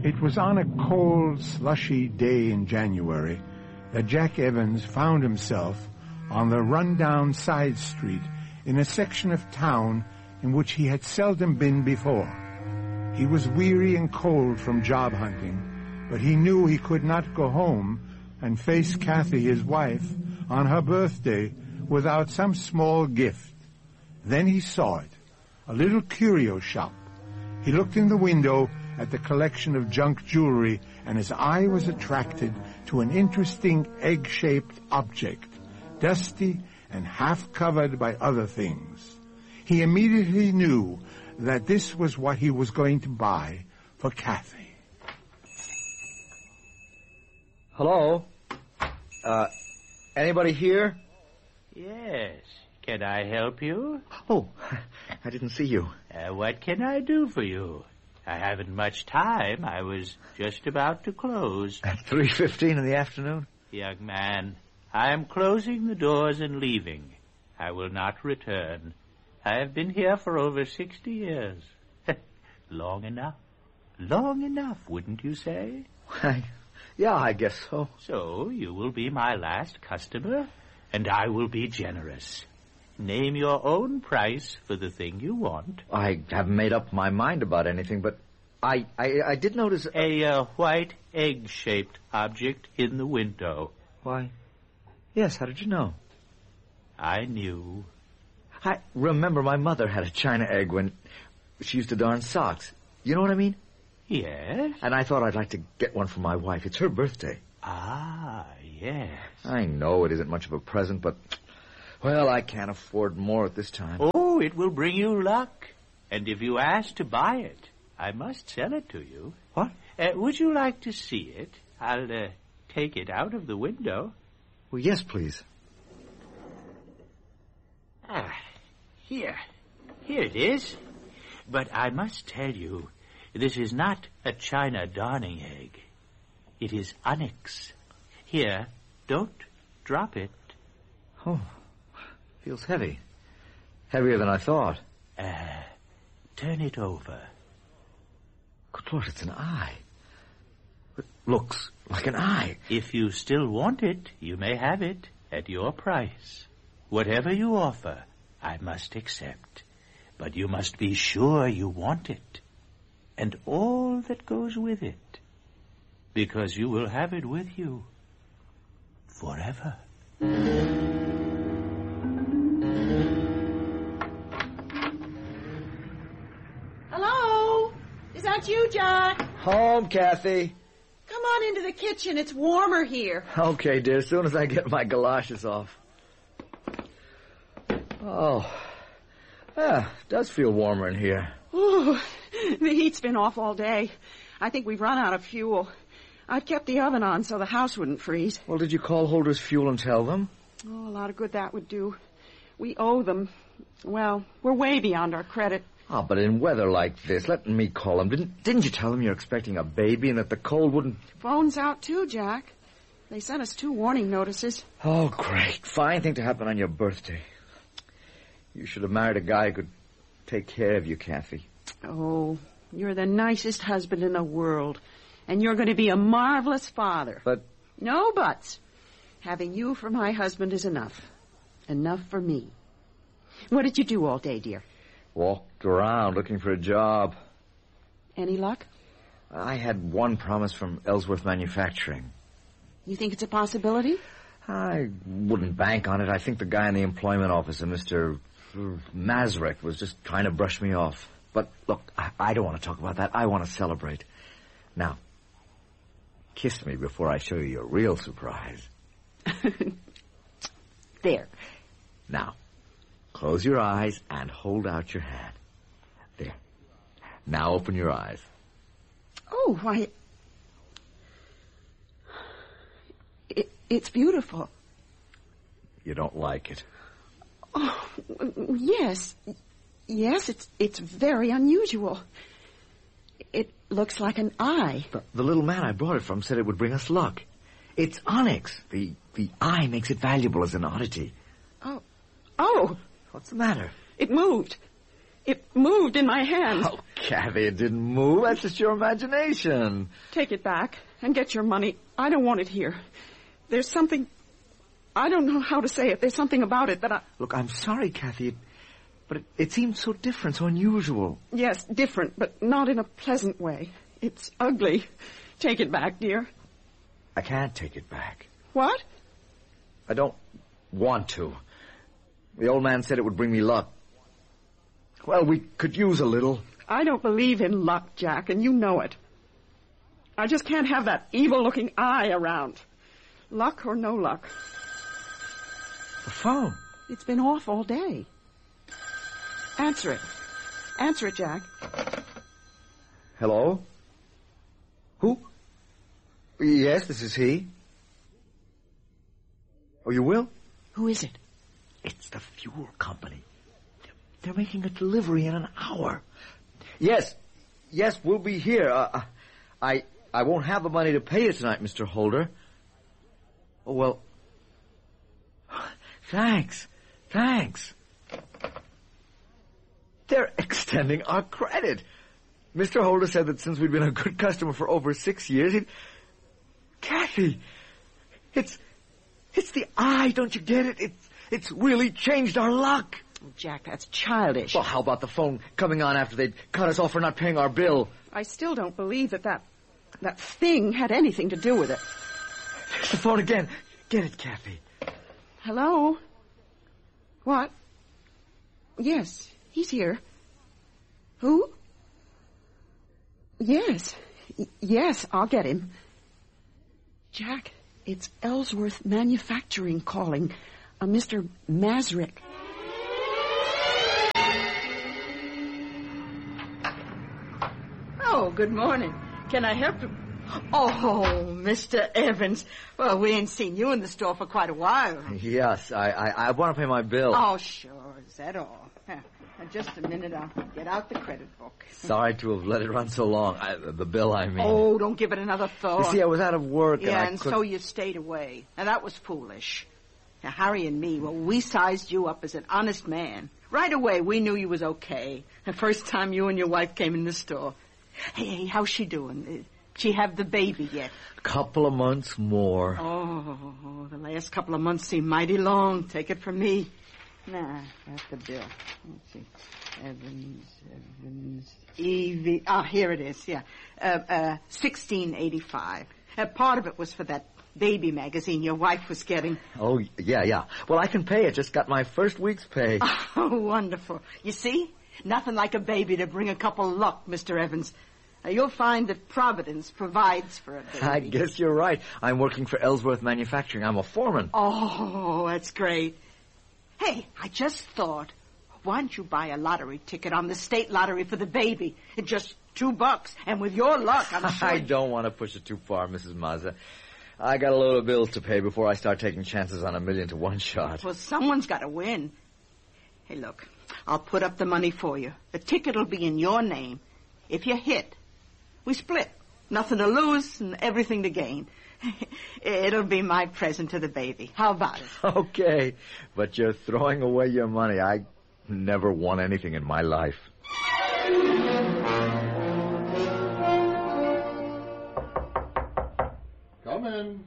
It was on a cold, slushy day in January that Jack Evans found himself on the run-down side street in a section of town in which he had seldom been before. He was weary and cold from job hunting, but he knew he could not go home and face Kathy, his wife, on her birthday without some small gift. Then he saw it, a little curio shop. He looked in the window at the collection of junk jewelry, and his eye was attracted to an interesting egg-shaped object, dusty and half-covered by other things. He immediately knew that this was what he was going to buy for Kathy. Hello? Anybody here? Yes. Can I help you? Oh, I didn't see you. What can I do for you? I haven't much time. I was just about to close. At 3:15 in the afternoon? Young man, I am closing the doors and leaving. I will not return. I have been here for over 60 years. Long enough. Long enough, wouldn't you say? Yeah, I guess so. So, you will be my last customer, and I will be generous. Name your own price for the thing you want. I haven't made up my mind about anything, but I did notice... A white egg-shaped object in the window. Why, yes, how did you know? I knew. I remember my mother had a china egg when she used to darn socks. You know what I mean? Yes. And I thought I'd like to get one for my wife. It's her birthday. Ah, yes. I know it isn't much of a present, but... well, I can't afford more at this time. Oh, it will bring you luck. And if you ask to buy it, I must sell it to you. What? Would you like to see it? I'll take it out of the window. Well, yes, please. Here. Here it is. But I must tell you, this is not a china darning egg. It is onyx. Here, don't drop it. Oh, feels heavy. Heavier than I thought. Turn it over. Good Lord, it's an eye. It looks like an eye. If you still want it, you may have it at your price. Whatever you offer, I must accept. But you must be sure you want it, and all that goes with it, because you will have it with you forever. Hello? Is that you, Jack? Home, Kathy. Come on into the kitchen. It's warmer here. Okay, dear, as soon as I get my galoshes off. Oh, yeah, it does feel warmer in here. Ooh, the heat's been off all day. I think we've run out of fuel. I've kept the oven on so the house wouldn't freeze. Well, did you call Holders Fuel and tell them? Oh, a lot of good that would do. We owe them. Well, we're way beyond our credit. Oh, but in weather like this, let me call them. Didn't you tell them you're expecting a baby and that the cold wouldn't... Phone's out too, Jack. They sent us 2 warning notices. Oh, great. Fine thing to happen on your birthday. You should have married a guy who could take care of you, Kathy. Oh, you're the nicest husband in the world. And you're going to be a marvelous father. But... No buts. Having you for my husband is enough. Enough for me. What did you do all day, dear? Walked around looking for a job. Any luck? I had one promise from Ellsworth Manufacturing. You think it's a possibility? I wouldn't bank on it. I think the guy in the employment office, Mr. Mazurek, was just trying to brush me off. But, look, I don't want to talk about that. I want to celebrate. Now, kiss me before I show you your real surprise. There. Now, close your eyes and hold out your hand. There. Now open your eyes. Oh, why... It's beautiful. You don't like it? Oh, yes. Yes, it's very unusual. It looks like an eye. The little man I brought it from said it would bring us luck. It's onyx. The eye makes it valuable as an oddity. Oh. What's the matter? It moved. It moved in my hand. Oh, Kathy, it didn't move. That's just your imagination. Take it back and get your money. I don't want it here. There's something... I don't know how to say it. There's something about it that I... Look, I'm sorry, Kathy, but it seems so different, so unusual. Yes, different, but not in a pleasant way. It's ugly. Take it back, dear. I can't take it back. What? I don't want to. The old man said it would bring me luck. Well, we could use a little. I don't believe in luck, Jack, and you know it. I just can't have that evil-looking eye around. Luck or no luck. The phone. It's been off all day. Answer it. Answer it, Jack. Hello? Who? Yes, this is he. Oh, you will? Who is it? It's the fuel company. They're making a delivery in an hour. Yes, we'll be here. I won't have the money to pay you tonight, Mr. Holder. Oh, well... Thanks. They're extending our credit. Mr. Holder said that since we'd been a good customer for over 6 years, he'd... Kathy, it's the eye, don't you get it? It's really changed our luck. Oh, Jack, that's childish. Well, how about the phone coming on after they'd cut us off for not paying our bill? I still don't believe that thing had anything to do with it. There's the phone again. Get it, Kathy. Hello? What? Yes, he's here. Who? Yes, I'll get him. Jack, it's Ellsworth Manufacturing calling. Mr. Masrick. Oh, good morning. Can I help you? Oh, Mr. Evans. Well, we ain't seen you in the store for quite a while. Yes, I want to pay my bill. Oh, sure. Is that all? Just a minute. I'll get out the credit book. Sorry to have let it run so long. The bill, I mean. Oh, don't give it another thought. You see, I was out of work and so you stayed away. Now, that was foolish. Now, Harry and me, well, we sized you up as an honest man. Right away, we knew you was okay. The first time you and your wife came in the store. Hey, how's she doing? She have the baby yet? Couple of months more. Oh, the last couple of months seem mighty long. Take it from me. Nah, that's the bill. Let's see. Evans, Evie. Ah, here it is, yeah. $16.85. Part of it was for that baby magazine your wife was getting. Oh, yeah. Well, I can pay it. Just got my first week's pay. Oh, wonderful. You see? Nothing like a baby to bring a couple luck, Mr. Evans. Now, you'll find that Providence provides for a baby. I guess you're right. I'm working for Ellsworth Manufacturing. I'm a foreman. Oh, that's great. Hey, I just thought, why don't you buy a lottery ticket on the state lottery for the baby? It's just $2, and with your luck, I'm sure... I don't want to push it too far, Mrs. Mazza. I got a load of bills to pay before I start taking chances on $1 million to one shot. Well, someone's got to win. Hey, look, I'll put up the money for you. The ticket will be in your name. If you hit, we split. Nothing to lose and everything to gain. It'll be my present to the baby. How about it? Okay, but you're throwing away your money. I never won anything in my life. Come in.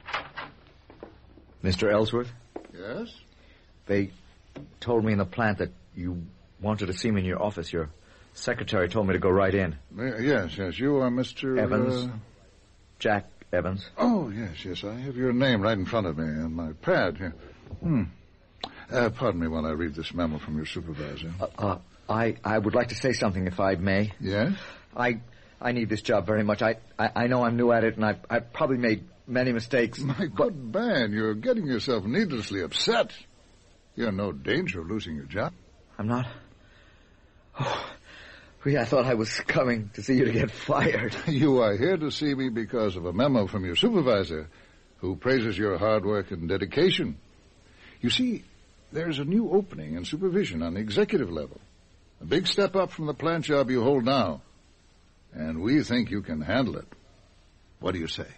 Mr. Ellsworth? Yes? They told me in the plant that you wanted to see me in your office. Your secretary told me to go right in. Yes. You are Mr... Evans. Jack Evans. Oh, yes. I have your name right in front of me on my pad here. Pardon me while I read this memo from your supervisor. I would like to say something, if I may. Yes? I need this job very much. I know I'm new at it, and I probably made many mistakes. My good man, you're getting yourself needlessly upset. You're in no danger of losing your job. I'm not? Oh, I thought I was coming to see you to get fired. You are here to see me because of a memo from your supervisor, who praises your hard work and dedication. You see, there's a new opening in supervision on the executive level. A big step up from the plant job you hold now. And we think you can handle it. What do you say?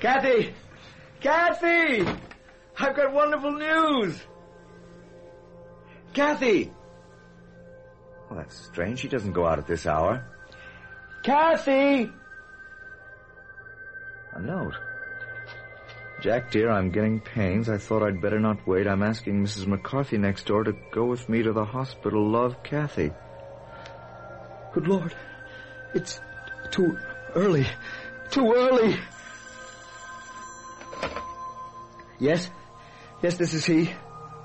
Kathy! Kathy! I've got wonderful news! Kathy! Well, that's strange. She doesn't go out at this hour. Kathy! A note. Jack, dear, I'm getting pains. I thought I'd better not wait. I'm asking Mrs. McCarthy next door to go with me to the hospital. Love, Kathy. Good Lord. It's too early. Too early. Yes? Yes, this is he.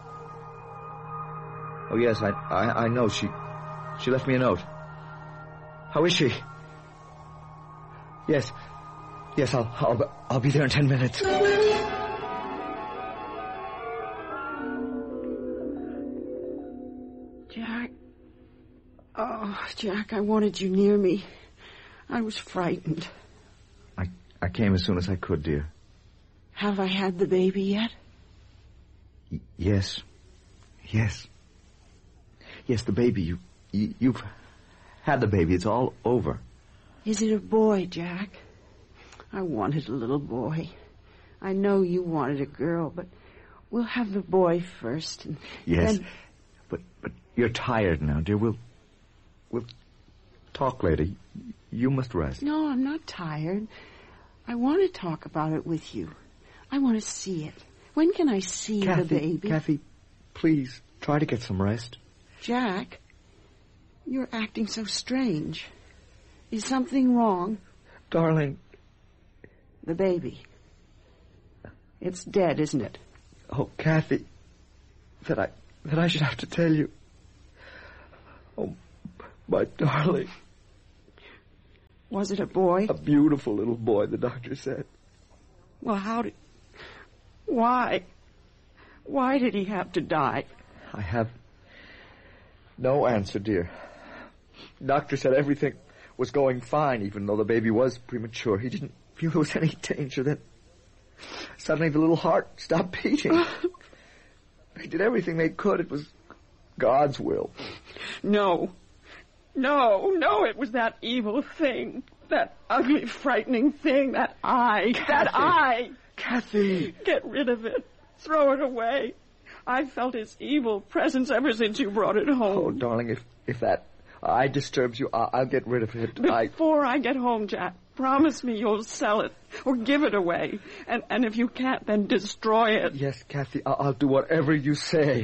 Oh, yes, I know. She left me a note. How is she? Yes. Yes, I'll be there in 10 minutes. Jack. Oh, Jack, I wanted you near me. I was frightened. I came as soon as I could, dear. Have I had the baby yet? Yes. Yes. Yes, the baby. You've had the baby. It's all over. Is it a boy, Jack? I wanted a little boy. I know you wanted a girl, but we'll have the boy first. And yes, then... but you're tired now, dear. We'll talk later. You must rest. No, I'm not tired. I want to talk about it with you. I want to see it. When can I see the baby? Kathy, please, try to get some rest. Jack, you're acting so strange. Is something wrong? Darling. The baby. It's dead, isn't it? Oh, Kathy, that I should have to tell you. Oh, my darling. Was it a boy? A beautiful little boy, the doctor said. Well, why? Why did he have to die? I have no answer, dear. Doctor said everything was going fine, even though the baby was premature. He didn't feel there was any danger. Then suddenly the little heart stopped beating. They did everything they could. It was God's will. No, it was that evil thing. That ugly, frightening thing. That eye. Kathy. That eye. Kathy. Get rid of it. Throw it away. I've felt its evil presence ever since you brought it home. Oh, darling, if that eye disturbs you, I'll get rid of it. Before I get home, Jack, promise me you'll sell it or give it away. And if you can't, then destroy it. Yes, Kathy, I'll do whatever you say.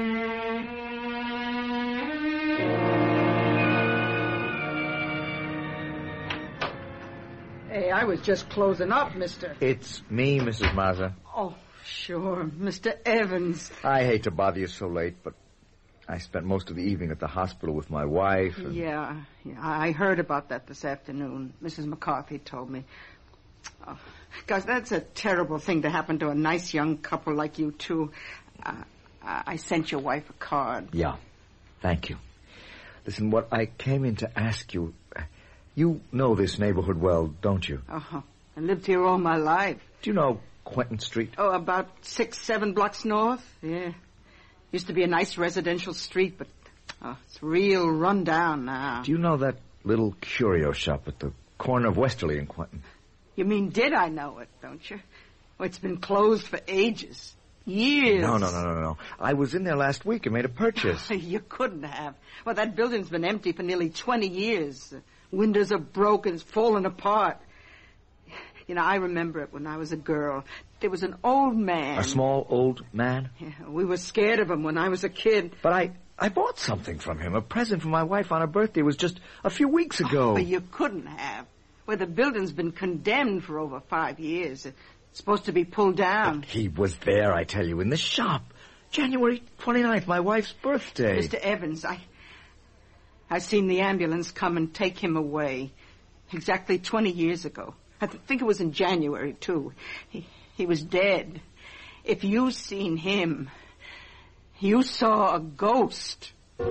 Hey, I was just closing up, mister. It's me, Mrs. Mazza. Oh, sure, Mr. Evans. I hate to bother you so late, but I spent most of the evening at the hospital with my wife. And... Yeah, I heard about that this afternoon. Mrs. McCarthy told me. Oh, gosh, that's a terrible thing to happen to a nice young couple like you two. I sent your wife a card. Yeah, thank you. Listen, what I came in to ask you... You know this neighborhood well, don't you? Uh-huh. I lived here all my life. Do you know Quentin Street? Oh, about 6-7 blocks north. Yeah. Used to be a nice residential street, but it's real run down now. Do you know that little curio shop at the corner of Westerly and Quentin? You mean, did I know it, don't you? Oh, it's been closed for ages. Years. No. I was in there last week and made a purchase. You couldn't have. Well, that building's been empty for nearly 20 years. Windows are broken, it's fallen apart. You know, I remember it when I was a girl. There was an old man. A small old man? Yeah, we were scared of him when I was a kid. But I bought something from him, a present for my wife on her birthday. It was just a few weeks ago. Oh, but you couldn't have. Well, the building's been condemned for over 5 years. It's supposed to be pulled down. But he was there, I tell you, in the shop. January 29th, my wife's birthday. Mr. Evans, I seen the ambulance come and take him away exactly 20 years ago. I think it was in January, too. He was dead. If you seen him, you saw a ghost. The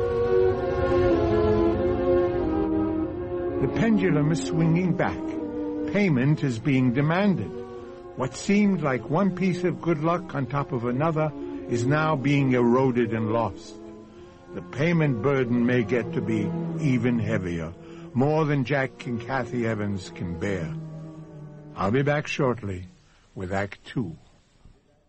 pendulum is swinging back. Payment is being demanded. What seemed like one piece of good luck on top of another is now being eroded and lost. The payment burden may get to be even heavier, more than Jack and Kathy Evans can bear. I'll be back shortly with Act Two.